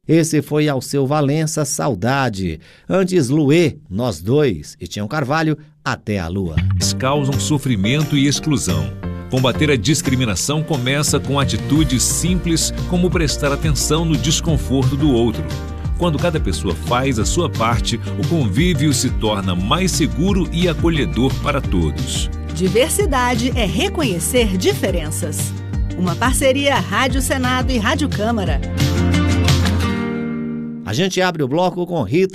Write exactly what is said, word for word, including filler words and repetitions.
Esse foi Alceu Valença, Saudade. Antes, Luê, Nós Dois e Tião Carvalho, Até a Lua. Causam sofrimento e exclusão. Combater a discriminação começa com atitudes simples como prestar atenção no desconforto do outro. Quando cada pessoa faz a sua parte, o convívio se torna mais seguro e acolhedor para todos. Diversidade é reconhecer diferenças. Uma parceria Rádio Senado e Rádio Câmara. A gente abre o bloco com Rita